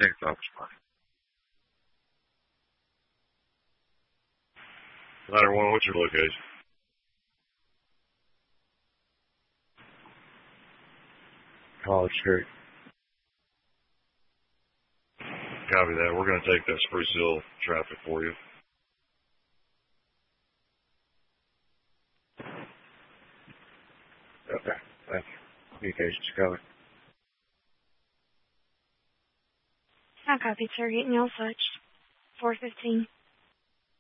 Thanks, officer. Ladder 1, what's your location? College Street. Copy that. We're going to take that Spruce Hill traffic for you. Okay, thank you. Communications covered. I copy, sir. Getting y'all such. 415.